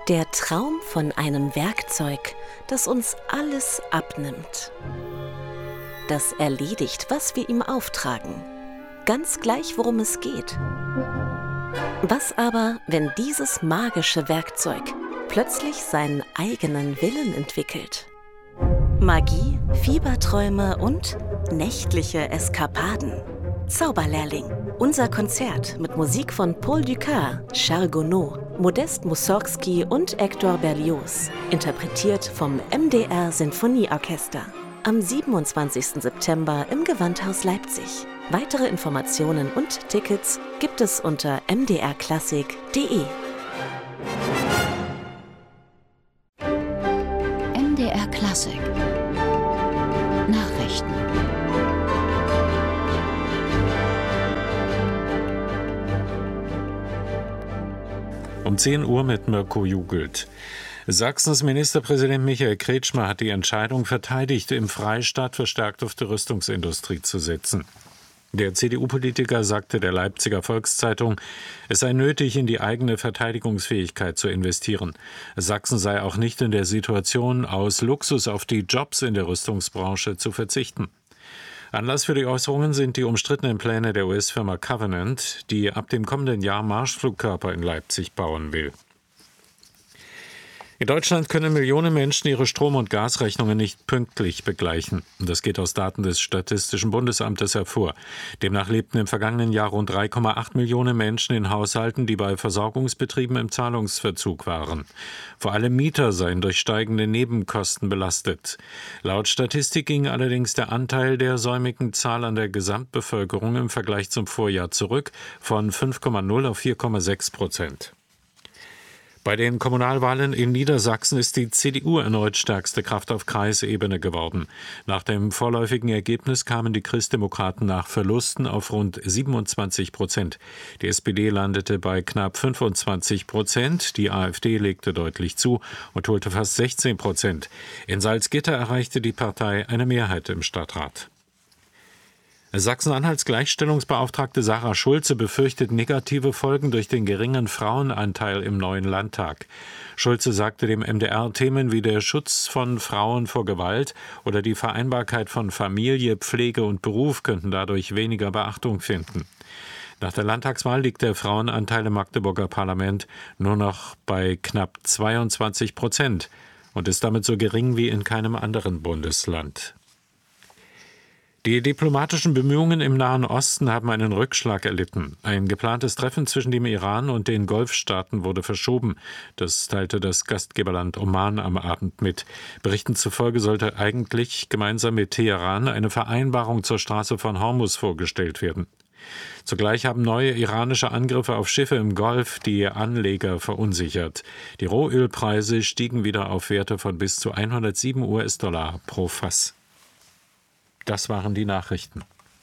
Der Traum von einem Werkzeug, das uns alles abnimmt. Das erledigt, was wir ihm auftragen. Ganz gleich, worum es geht. Was aber, wenn dieses magische Werkzeug plötzlich seinen eigenen Willen entwickelt? Magie, Fieberträume und nächtliche Eskapaden. Zauberlehrling. Unser Konzert mit Musik von Paul Dukas, Charles Gounod, Modest Mussorgsky und Hector Berlioz. Interpretiert vom MDR Sinfonieorchester. Am 27. September im Gewandhaus Leipzig. Weitere Informationen und Tickets gibt es unter mdrklassik.de. MDR Klassik Nachrichten. Um 10 Uhr mit Mirko Jugelt. Sachsens Ministerpräsident Michael Kretschmer hat die Entscheidung verteidigt, im Freistaat verstärkt auf die Rüstungsindustrie zu setzen. Der CDU-Politiker sagte der Leipziger Volkszeitung, es sei nötig, in die eigene Verteidigungsfähigkeit zu investieren. Sachsen sei auch nicht in der Situation, aus Luxus auf die Jobs in der Rüstungsbranche zu verzichten. Anlass für die Äußerungen sind die umstrittenen Pläne der US-Firma Covenant, die ab dem kommenden Jahr Marschflugkörper in Leipzig bauen will. In Deutschland können Millionen Menschen ihre Strom- und Gasrechnungen nicht pünktlich begleichen. Das geht aus Daten des Statistischen Bundesamtes hervor. Demnach lebten im vergangenen Jahr rund 3,8 Millionen Menschen in Haushalten, die bei Versorgungsbetrieben im Zahlungsverzug waren. Vor allem Mieter seien durch steigende Nebenkosten belastet. Laut Statistik ging allerdings der Anteil der säumigen Zahl an der Gesamtbevölkerung im Vergleich zum Vorjahr zurück von 5,0 auf 4,6%. Bei den Kommunalwahlen in Niedersachsen ist die CDU erneut stärkste Kraft auf Kreisebene geworden. Nach dem vorläufigen Ergebnis kamen die Christdemokraten nach Verlusten auf rund 27%. Die SPD landete bei knapp 25%, die AfD legte deutlich zu und holte fast 16%. In Salzgitter erreichte die Partei eine Mehrheit im Stadtrat. Sachsen-Anhalts Gleichstellungsbeauftragte Sarah Schulze befürchtet negative Folgen durch den geringen Frauenanteil im neuen Landtag. Schulze sagte dem MDR, Themen wie der Schutz von Frauen vor Gewalt oder die Vereinbarkeit von Familie, Pflege und Beruf könnten dadurch weniger Beachtung finden. Nach der Landtagswahl liegt der Frauenanteil im Magdeburger Parlament nur noch bei knapp 22% und ist damit so gering wie in keinem anderen Bundesland. Die diplomatischen Bemühungen im Nahen Osten haben einen Rückschlag erlitten. Ein geplantes Treffen zwischen dem Iran und den Golfstaaten wurde verschoben. Das teilte das Gastgeberland Oman am Abend mit. Berichten zufolge sollte eigentlich gemeinsam mit Teheran eine Vereinbarung zur Straße von Hormuz vorgestellt werden. Zugleich haben neue iranische Angriffe auf Schiffe im Golf die Anleger verunsichert. Die Rohölpreise stiegen wieder auf Werte von bis zu 107 US-Dollar pro Fass. Das waren die Nachrichten.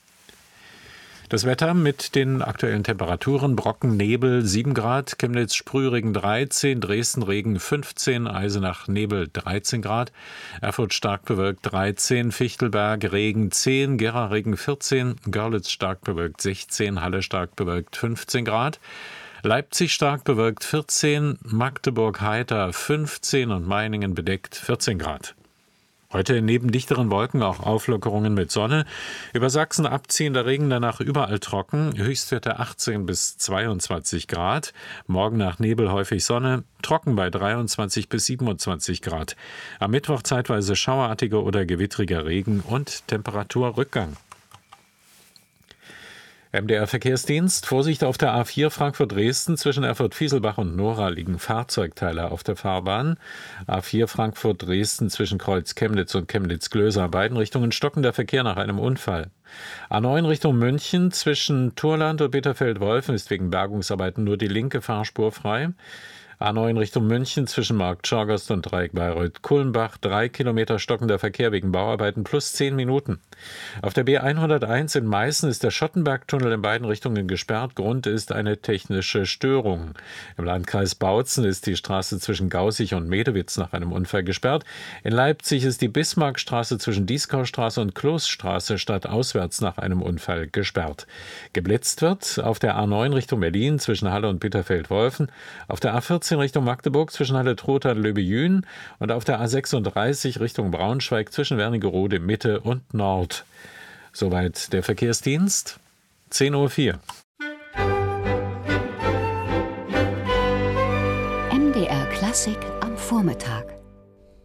Das Wetter mit den aktuellen Temperaturen: Brocken, Nebel 7 Grad, Chemnitz Sprühregen 13, Dresden Regen 15, Eisenach Nebel 13 Grad, Erfurt stark bewölkt 13, Fichtelberg Regen 10, Gera Regen 14, Görlitz stark bewölkt 16, Halle stark bewölkt 15 Grad, Leipzig stark bewölkt 14, Magdeburg heiter 15 und Meiningen bedeckt 14 Grad. Heute neben dichteren Wolken auch Auflockerungen mit Sonne. Über Sachsen abziehender Regen, danach überall trocken. Höchstwerte 18 bis 22 Grad. Morgen nach Nebel häufig Sonne. Trocken bei 23 bis 27 Grad. Am Mittwoch zeitweise schauerartiger oder gewittriger Regen und Temperaturrückgang. MDR-Verkehrsdienst. Vorsicht auf der A4 Frankfurt-Dresden. Zwischen Erfurt-Fieselbach und Nora liegen Fahrzeugteile auf der Fahrbahn. A4 Frankfurt-Dresden zwischen Kreuz Chemnitz und Chemnitz-Glöser. Beiden Richtungen stockender Verkehr nach einem Unfall. A9 Richtung München. Zwischen Turland und Bitterfeld-Wolfen ist wegen Bergungsarbeiten nur die linke Fahrspur frei. A9 Richtung München zwischen Markt Schorgast und Dreieck Bayreuth-Kulmbach 3 Kilometer stockender Verkehr wegen Bauarbeiten plus 10 Minuten. Auf der B101 in Meißen ist der Schottenbergtunnel in beiden Richtungen gesperrt. Grund ist eine technische Störung. Im Landkreis Bautzen ist die Straße zwischen Gaußig und Medewitz nach einem Unfall gesperrt. In Leipzig ist die Bismarckstraße zwischen Dieskaustraße und Kloßstraße stadtauswärts nach einem Unfall gesperrt. Geblitzt wird auf der A9 Richtung Berlin zwischen Halle und Bitterfeld-Wolfen, auf der A14 A15 Richtung Magdeburg zwischen Halle-Trotha und Löbejün und auf der A36 Richtung Braunschweig zwischen Wernigerode Mitte und Nord. Soweit der Verkehrsdienst. 10:04 Uhr. MDR Klassik am Vormittag.